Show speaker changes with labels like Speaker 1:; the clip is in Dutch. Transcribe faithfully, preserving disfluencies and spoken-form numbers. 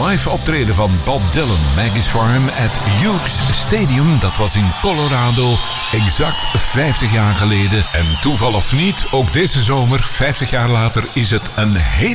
Speaker 1: live optreden van Bob Dylan, Maggie's Farm at Hughes Stadium. Dat was in Colorado, exact vijftig jaar geleden. En toeval of niet, ook deze zomer, vijftig jaar later, is het een hele